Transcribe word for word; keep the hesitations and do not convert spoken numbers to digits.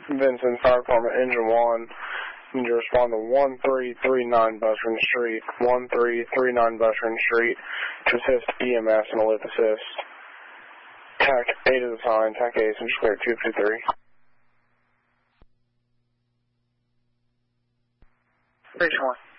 Vincent Fire Department, Engine one. You need to respond to one three three nine Buskern Street, one three three nine Buskern Street, to assist E M S and a lift assist. T A C eight is assigned, T A C eight is clear two two three. Bridge one.